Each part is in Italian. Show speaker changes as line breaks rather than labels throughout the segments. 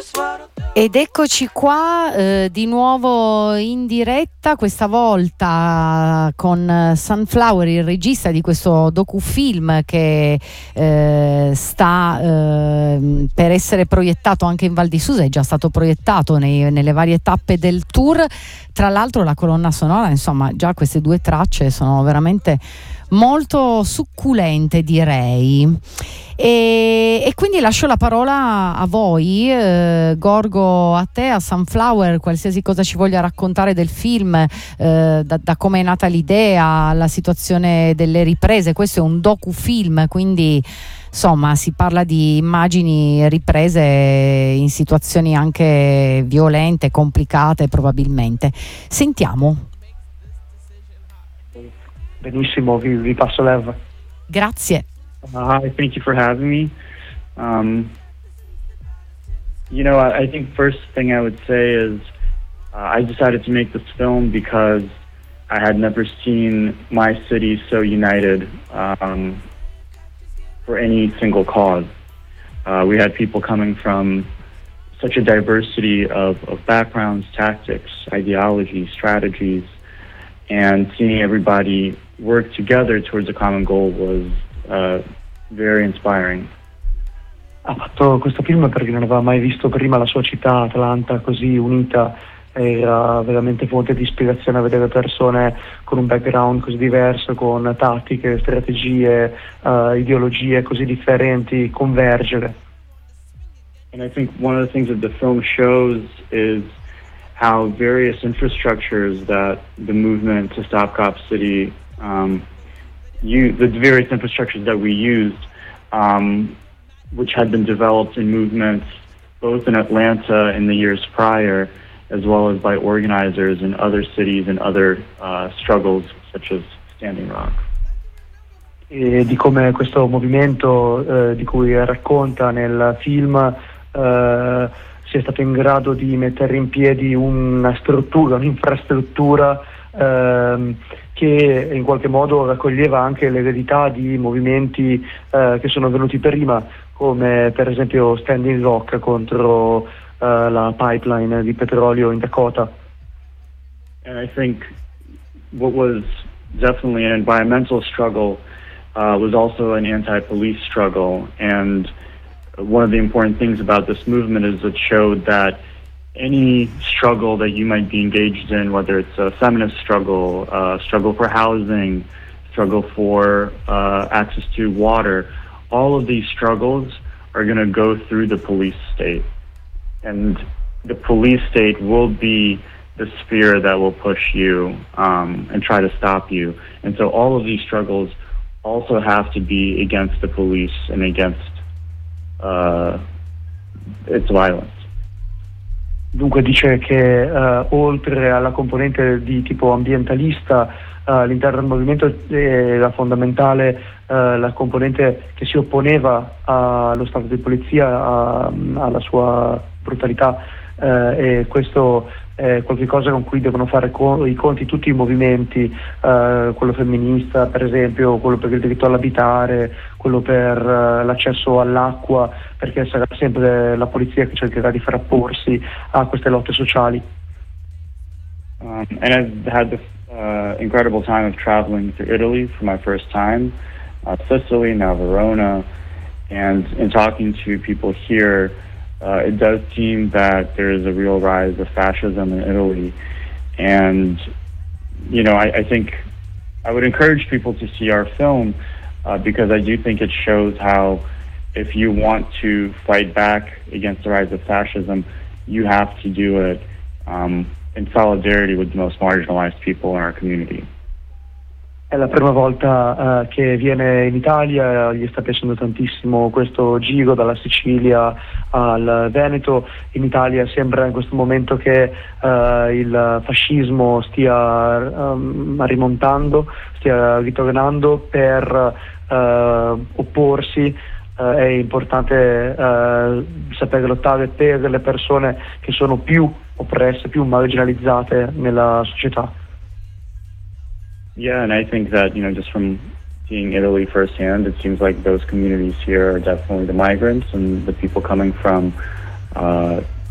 Ed eccoci qua di nuovo in diretta, questa volta con Sunflower, il regista di questo docufilm che sta per essere proiettato anche in Val di Susa, è già stato proiettato nelle varie tappe del tour. Tra l'altro la colonna sonora, insomma, già queste due tracce sono veramente molto succulente, direi. E quindi lascio la parola a voi, Gorgo, a te, a Sunflower, qualsiasi cosa ci voglia raccontare del film, da come è nata l'idea, la situazione delle riprese. Questo è un docufilm, quindi insomma si parla di immagini riprese in situazioni anche violente, complicate probabilmente. Sentiamo.
Benissimo, vi passo l'erba.
Grazie.
Hi, thank you for having me. I think first thing I would say is I decided to make this film because I had never seen my city so united for any single cause. We had people coming from such a diversity of backgrounds, tactics, ideologies, strategies, and seeing everybody work together towards a common goal was very inspiring.
Ha fatto questo film perché non aveva mai visto prima la sua città, Atlanta, così unita. Era veramente fonte di ispirazione a vedere persone con un background così diverso, con tattiche, strategie, ideologie così differenti convergere.
And I think one of the things that the film shows is how various infrastructures that the movement to Stop Cop City, the various infrastructures that we used, which had been developed in movements both in Atlanta in the years prior, as well as by organizers in other cities and other struggles such as Standing Rock.
E di come questo movimento di cui racconta nel film sia stato in grado di mettere in piedi una struttura, un'infrastruttura che in qualche modo raccoglieva anche l'eredità di movimenti che sono venuti prima, come per esempio Standing Rock contro la pipeline di petrolio in Dakota.
And I think what was definitely an environmental struggle was also an anti-police struggle, and one of the important things about this movement is it showed that any struggle that you might be engaged in, whether it's a feminist struggle, struggle for housing, struggle for access to water, all of these struggles are going to go through the police state. And the police state will be the sphere that will push you and try to stop you. And so all of these struggles also have to be against the police and against its violence.
Dunque dice che oltre alla componente di tipo ambientalista, all'interno del movimento era fondamentale la componente che si opponeva allo stato di polizia, alla sua brutalità, e questo è qualcosa con cui devono fare i conti tutti i movimenti, quello femminista per esempio, quello per il diritto all'abitare, quello per l'accesso all'acqua, perché sarà sempre la polizia che cercherà di frapporsi a queste lotte sociali.
And I've had the incredible time of traveling through Italy for my first time, Sicily, now Verona, and in talking to people here, it does seem that there is a real rise of fascism in Italy. And, I think I would encourage people to see our film because I do think it shows how if you want to fight back against the rise of fascism, you have to do it in solidarity with the most marginalized people in our community.
È la prima volta che viene in Italia, gli sta piacendo tantissimo questo giro dalla Sicilia al Veneto. In Italia sembra in questo momento che il fascismo stia rimontando, stia ritornando per opporsi. È importante sapere lottare per le persone che sono più oppresse, più marginalizzate nella società.
Yeah, and I think that, just from seeing Italy firsthand, it seems like those communities here are definitely the migrants and the people coming from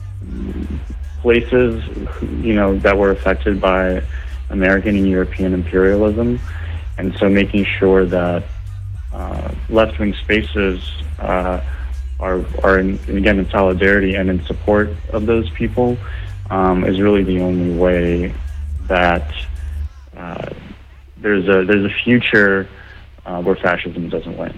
places, that were affected by American and European imperialism, and so making sure that left-wing spaces are in solidarity and in support of those people is really the only way that there's a future where fascism doesn't win.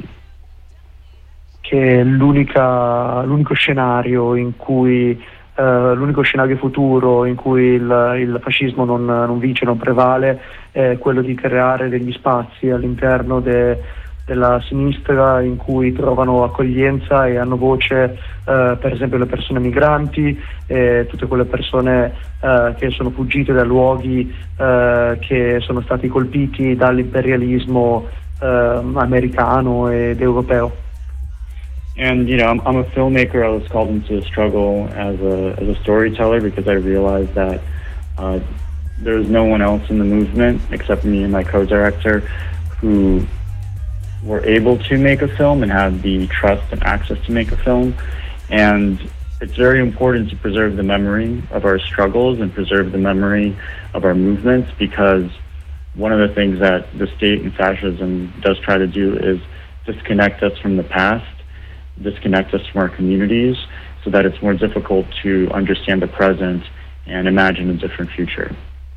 Che l'unico scenario in cui l'unico scenario futuro in cui il fascismo non vince, non prevale, è quello di creare degli spazi all'interno della sinistra in cui trovano accoglienza e hanno voce, per esempio le persone migranti, tutte quelle persone che sono fuggite da luoghi che sono stati colpiti dall'imperialismo americano ed europeo.
And I'm a filmmaker. I was called into the struggle as a storyteller because I realized that there was no one else in the movement except me and my co-director who were able to make a film and had the trust and access to make a film. And it's very important to preserve the memory of our struggles and preserve the memory of our movements, because one of the things that the state and fascism does try to do is disconnect us from the past, disconnect us from our communities, so that it's more difficult to understand the present and imagine a different future.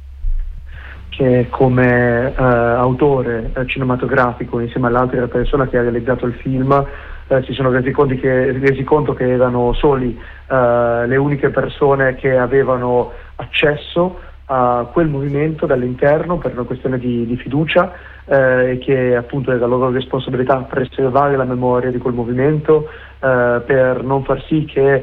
Che come autore cinematografico, insieme all'altra persona che ha realizzato il film, si sono resi conto che erano soli le uniche persone che avevano accesso a quel movimento dall'interno per una questione di fiducia, e che appunto era la loro responsabilità preservare la memoria di quel movimento, per non far sì che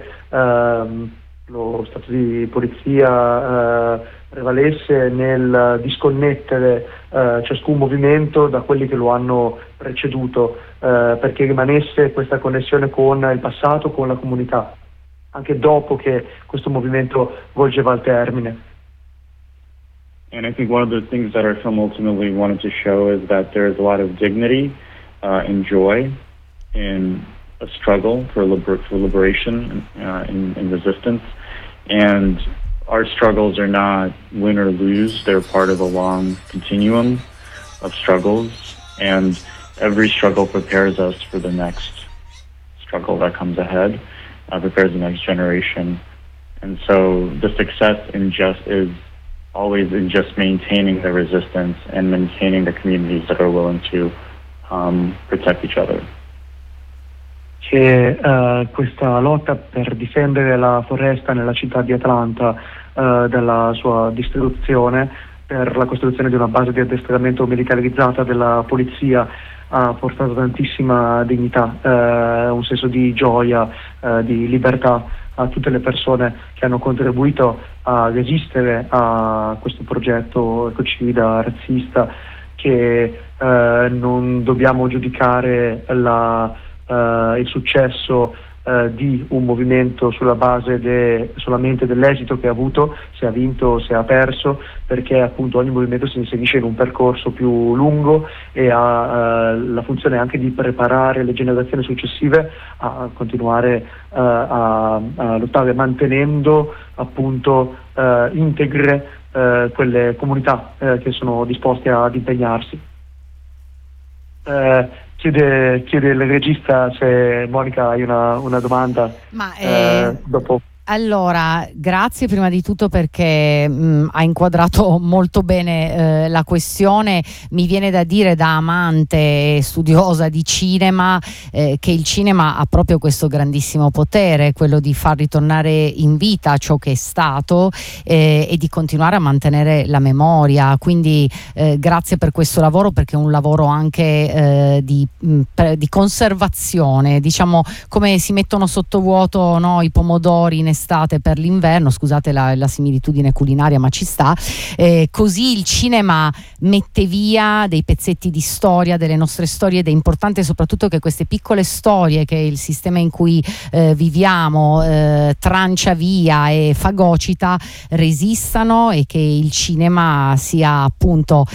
lo stato di polizia prevalesse nel disconnettere ciascun movimento da quelli che lo hanno preceduto, perché rimanesse questa connessione con il passato, con la comunità, anche dopo che questo movimento volgeva al termine.
And I think one of the things that our film ultimately wanted to show is that there's a lot of dignity and joy in a struggle for liberation and resistance. And our struggles are not win or lose. They're part of a long continuum of struggles. And every struggle prepares us for the next struggle that comes ahead, prepares the next generation. And so the success is always in just maintaining the resistance and maintaining the communities that are willing to protect each other.
Che questa lotta per difendere la foresta nella città di Atlanta dalla sua distruzione, per la costruzione di una base di addestramento militarizzata della polizia, ha portato tantissima dignità, un senso di gioia, di libertà a tutte le persone che hanno contribuito a resistere a questo progetto ecocida, razzista, che non dobbiamo giudicare il successo di un movimento sulla base solamente dell'esito che ha avuto, se ha vinto o se ha perso, perché appunto ogni movimento si inserisce in un percorso più lungo e ha la funzione anche di preparare le generazioni successive a continuare a lottare, mantenendo appunto integre quelle comunità che sono disposte ad impegnarsi. Chiede il regista se Monica hai una domanda. Dopo.
Allora, grazie prima di tutto perché ha inquadrato molto bene la questione. Mi viene da dire, da amante e studiosa di cinema, che il cinema ha proprio questo grandissimo potere, quello di far ritornare in vita ciò che è stato e di continuare a mantenere la memoria. Quindi grazie per questo lavoro, perché è un lavoro anche di conservazione, diciamo come si mettono sottovuoto, no, i pomodori in estate per l'inverno, scusate la similitudine culinaria ma ci sta, così il cinema mette via dei pezzetti di storia, delle nostre storie, ed è importante soprattutto che queste piccole storie che il sistema in cui viviamo trancia via e fagocita resistano, e che il cinema sia appunto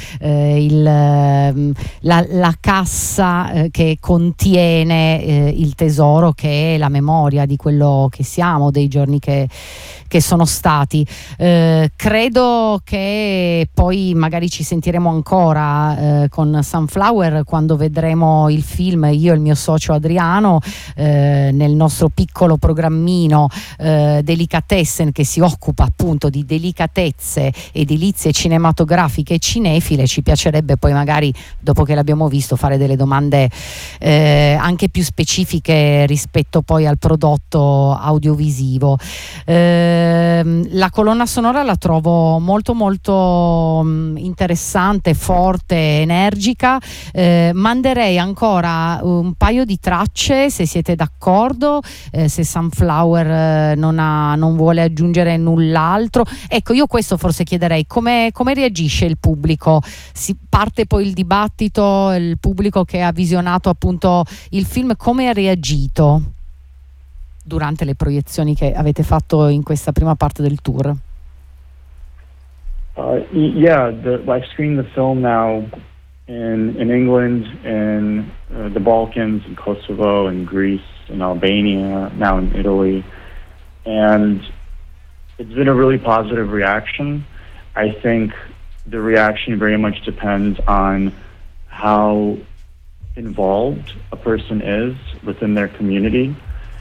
la cassa che contiene il tesoro che è la memoria di quello che siamo, dei giorni che che sono stati. Credo che poi magari ci sentiremo ancora con Sunflower quando vedremo il film, io e il mio socio Adriano, nel nostro piccolo programmino Delicatessen, che si occupa appunto di delicatezze e delizie cinematografiche e cinefile. Ci piacerebbe poi magari, dopo che l'abbiamo visto, fare delle domande anche più specifiche rispetto poi al prodotto audiovisivo. La colonna sonora la trovo molto molto interessante, forte, energica. Manderei ancora un paio di tracce, se siete d'accordo, se Sunflower non vuole aggiungere null'altro. Ecco, io questo forse chiederei: come reagisce il pubblico? Si parte poi il dibattito, il pubblico che ha visionato appunto il film come ha reagito durante le proiezioni che avete fatto in questa prima parte del tour?
I've screened the film now in England, in the Balkans, in Kosovo, in Greece, in Albania, now in Italy, and it's been a really positive reaction. I think the reaction very much depends on how involved a person is within their community.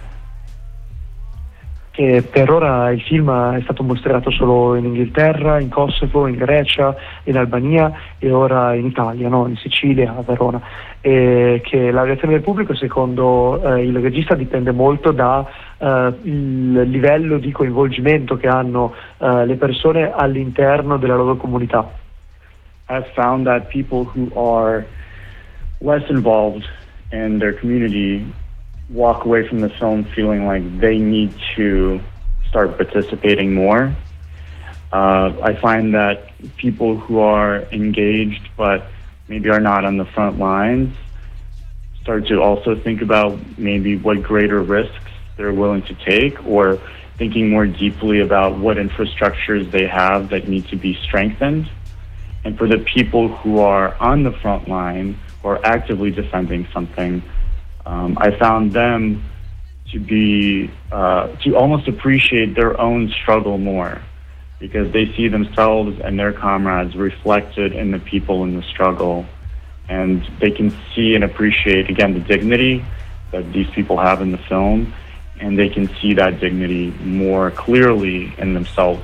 Che per ora il film è stato mostrato solo in Inghilterra, in Kosovo, in Grecia, in Albania e ora in Italia, no? In Sicilia, a Verona. E che la reazione del pubblico, secondo il regista, dipende molto da il livello di coinvolgimento che hanno le persone all'interno della loro comunità.
I've found that people who are less involved in their community walk away from the film feeling like they need to start participating more. I find that people who are engaged but maybe are not on the front lines start to also think about maybe what greater risks they're willing to take, or thinking more deeply about what infrastructures they have that need to be strengthened. And for the people who are on the front line or actively defending something, I found them to be to almost appreciate their own struggle more, because they see themselves and their comrades reflected in the people in the struggle, and they can see and appreciate again the dignity that these people have in the film, and they can see that dignity more clearly in themselves.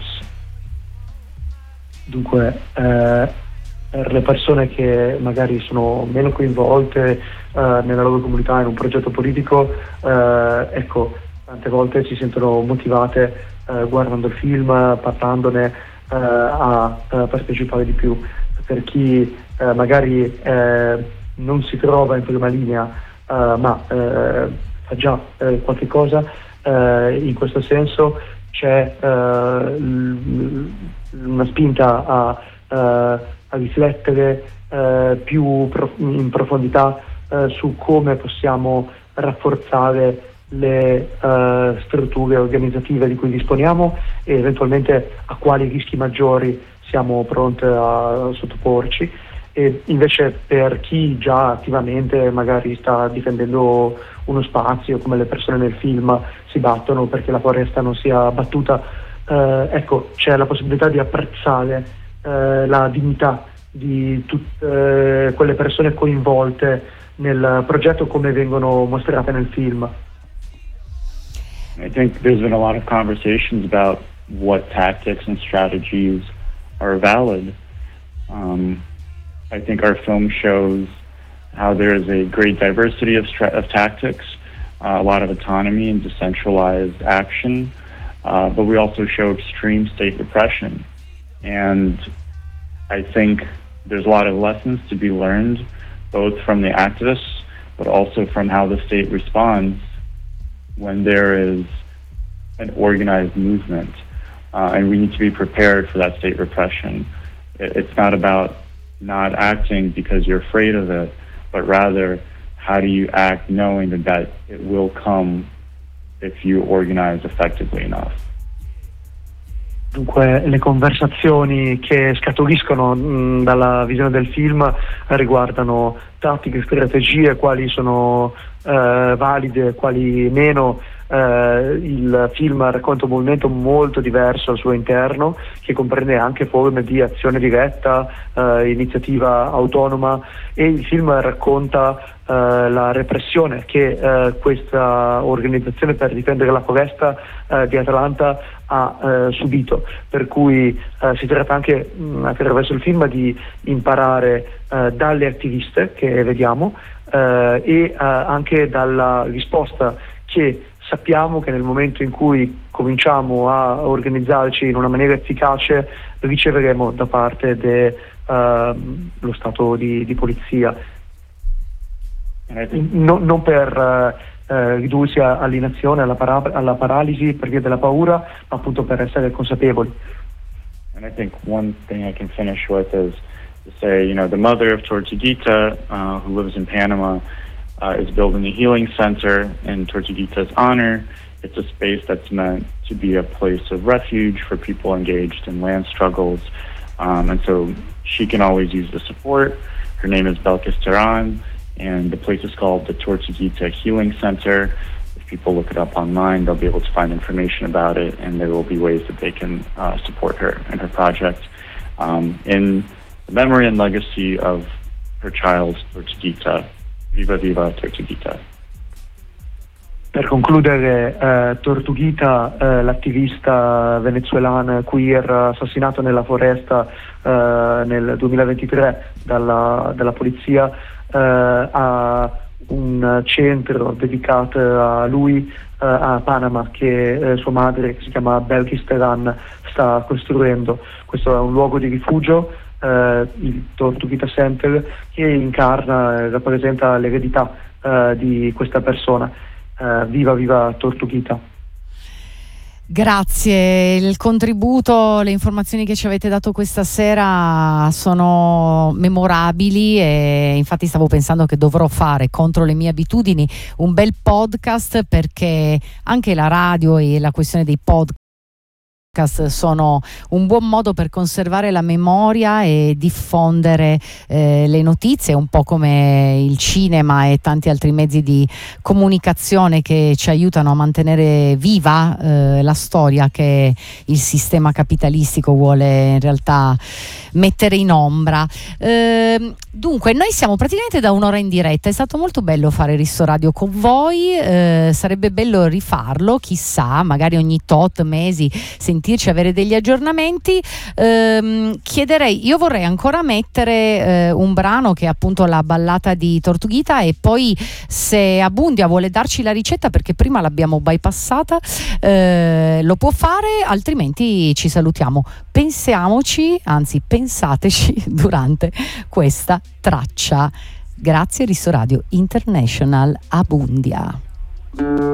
Dunque, per le persone che magari sono meno coinvolte nella loro comunità, in un progetto politico, ecco, tante volte si sentono motivate guardando il film, parlandone, a partecipare di più. Per chi magari non si trova in prima linea, ma fa già qualche cosa, in questo senso c'è una spinta a riflettere più in profondità su come possiamo rafforzare le strutture organizzative di cui disponiamo e eventualmente a quali rischi maggiori siamo pronti a sottoporci. E invece per chi già attivamente magari sta difendendo uno spazio, come le persone nel film si battono perché la foresta non sia battuta, ecco, c'è la possibilità di apprezzare la dignità di tutte quelle persone coinvolte nel progetto come vengono mostrate nel film.
I think there's been a lot of conversations about what tactics and strategies are valid. I think our film shows how there is a great diversity of tactics, a lot of autonomy and decentralized action, but we also show extreme state repression. And I think there's a lot of lessons to be learned, both from the activists, but also from how the state responds when there is an organized movement. And we need to be prepared for that state repression. It's not about not acting because you're afraid of it, but rather how do you act knowing that it will come if you organize effectively enough.
Dunque, le conversazioni che scaturiscono dalla visione del film riguardano tattiche, strategie, quali sono valide, quali meno, Il film racconta un movimento molto diverso al suo interno, che comprende anche forme di azione diretta, iniziativa autonoma, e il film racconta la repressione che questa organizzazione per difendere la foresta di Atlanta ha subito, per cui si tratta anche attraverso il film di imparare dalle attiviste che vediamo e anche dalla risposta che sappiamo che nel momento in cui cominciamo a organizzarci in una maniera efficace riceveremo da parte dello Stato di polizia. Non per ridursi all'inazione, alla paralisi per via della paura, ma appunto per essere consapevoli.
And I think one thing I can finish with is to say, the mother of Tortuguita, who lives in Panama, is building a healing center in Tortuguita's honor. It's a space that's meant to be a place of refuge for people engaged in land struggles. And so she can always use the support. Her name is Belkis Tehran, and the place is called the Tortuguita Healing Center. If people look it up online, they'll be able to find information about it, and there will be ways that they can support her and her project in the memory and legacy of her child, Tortuguita. Viva Viva Tortuguita.
Per concludere, Tortuguita, l'attivista venezuelana queer assassinato nella foresta nel 2023 dalla polizia, ha un centro dedicato a lui a Panama che sua madre, che si chiama Belkis Tehran, sta costruendo. Questo è un luogo di rifugio, il Tortuguita Center, che incarna e rappresenta l'eredità di questa persona. Viva Viva Tortuguita.
Grazie, il contributo, le informazioni che ci avete dato questa sera sono memorabili, e infatti stavo pensando che dovrò fare, contro le mie abitudini, un bel podcast, perché anche la radio e la questione dei podcast sono un buon modo per conservare la memoria e diffondere le notizie, un po' come il cinema e tanti altri mezzi di comunicazione che ci aiutano a mantenere viva la storia che il sistema capitalistico vuole in realtà mettere in ombra. Dunque, noi siamo praticamente da un'ora in diretta, è stato molto bello fare Risto Radio con voi, sarebbe bello rifarlo, chissà, magari ogni tot mesi sentirci, avere degli aggiornamenti. Io vorrei ancora mettere un brano che è appunto la ballata di Tortuguita, e poi se Abundia vuole darci la ricetta, perché prima l'abbiamo bypassata, lo può fare, altrimenti ci salutiamo. Pensiamoci, anzi pensateci durante questa traccia. Grazie Risto Radio International Abundia.